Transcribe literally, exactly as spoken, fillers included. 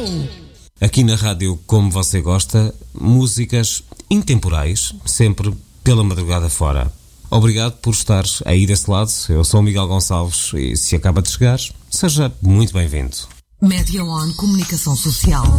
Aqui na rádio, como você gosta, músicas intemporais, sempre pela madrugada fora. Obrigado por estar aí desse lado. Eu sou o Miguel Gonçalves e se acaba de chegar, seja muito bem-vindo. Média One Comunicação Social.